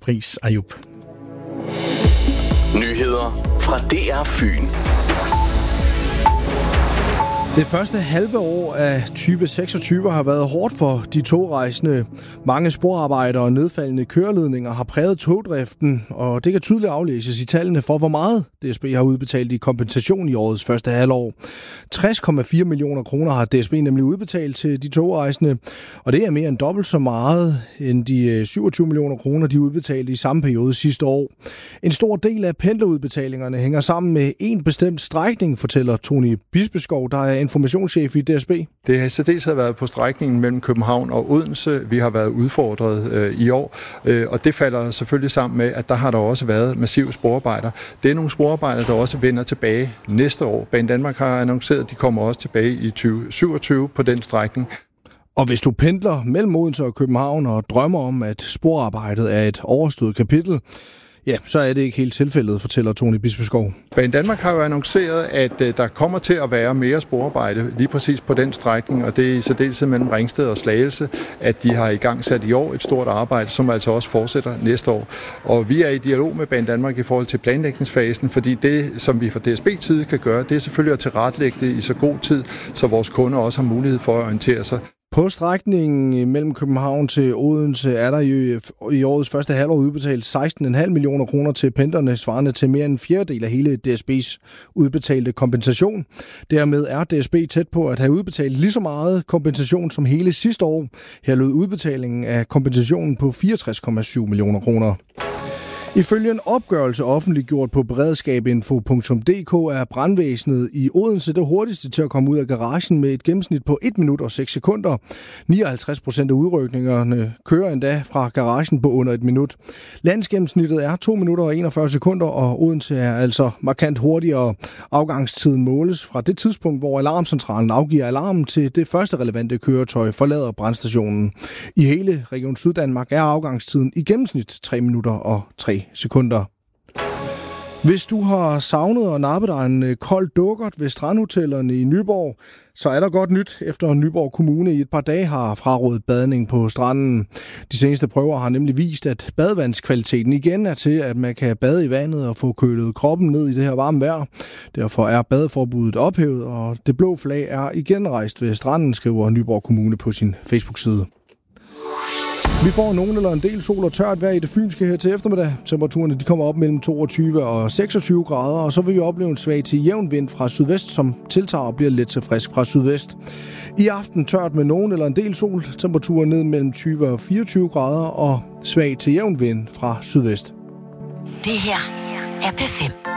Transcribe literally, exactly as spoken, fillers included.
Friis Ayub. Nyheder fra D R Fyn. Det første halve år af tyve seksogtyve har været hårdt for de togrejsende. Mange sporarbejder og nedfaldende køreledninger har præget togdriften, og det kan tydeligt aflæses i tallene for, hvor meget D S B har udbetalt i kompensation i årets første halvår. tres komma fire millioner kroner har D S B nemlig udbetalt til de togrejsende, og det er mere end dobbelt så meget end de syvogtyve millioner kroner, de udbetalte i samme periode sidste år. En stor del af pendlerudbetalingerne hænger sammen med en bestemt strækning, fortæller Tony Bispeskov, der er informationschef i D S B. Det har særdeles været på strækningen mellem København og Odense. Vi har været udfordret øh, i år, øh, og det falder selvfølgelig sammen med, at der har der også været massive sporarbejder. Det er nogle sporarbejder, der også vender tilbage næste år. Banedanmark har annonceret, at de kommer også tilbage i tyve syvogtyve på den strækning. Og hvis du pendler mellem Odense og København og drømmer om, at sporarbejdet er et overstået kapitel, ja, så er det ikke helt tilfældet, fortæller Tony Bispeskov. Banedanmark har jo annonceret, at der kommer til at være mere sporarbejde lige præcis på den strækning, og det er i særdeleshed mellem Ringsted og Slagelse, at de har i gang sat i år et stort arbejde, som altså også fortsætter næste år. Og vi er i dialog med Banedanmark i forhold til planlægningsfasen, fordi det, som vi fra D S B's side kan gøre, det er selvfølgelig at tilrettelægge det i så god tid, så vores kunder også har mulighed for at orientere sig. På strækningen mellem København til Odense er der jo i årets første halvår udbetalt seksten komma fem millioner kroner til pendlerne, svarende til mere end en fjerdedel af hele D S B's udbetalte kompensation. Dermed er D S B tæt på at have udbetalt lige så meget kompensation som hele sidste år. Her lød udbetalingen af kompensationen på fireogtres komma syv millioner kroner. Ifølge en opgørelse offentliggjort på beredskabinfo punktum d k er brandvæsenet i Odense det hurtigste til at komme ud af garagen med et gennemsnit på et minut og seks sekunder. nioghalvtreds procent af udrykningerne kører endda fra garagen på under et minut. Landsgennemsnittet er to minutter og enogfyrre sekunder, og Odense er altså markant hurtigere. Afgangstiden måles fra det tidspunkt, hvor alarmcentralen afgiver alarmen, til det første relevante køretøj forlader brandstationen. I hele Region Syddanmark er afgangstiden i gennemsnit tre minutter og tre sekunder. Hvis du har savnet at nappe dig en kold dukkert ved strandhotellerne i Nyborg, så er der godt nyt, efter Nyborg Kommune i et par dage har frarådet badning på stranden. De seneste prøver har nemlig vist, at badevandskvaliteten igen er til, at man kan bade i vandet og få kølet kroppen ned i det her varme vejr. Derfor er badeforbuddet ophævet, og det blå flag er igen rejst ved stranden, skriver Nyborg Kommune på sin Facebook-side. Vi får nogen eller en del sol og tørt vejr i det fynske her til eftermiddag. Temperaturerne de kommer op mellem toogtyve og seksogtyve grader, og så vil vi opleve en svag til jævn vind fra sydvest, som tiltager og bliver lidt til frisk fra sydvest. I aften tørt med nogen eller en del sol, temperaturer ned mellem tyve og fireogtyve grader, og svag til jævn vind fra sydvest. Det her er P fem.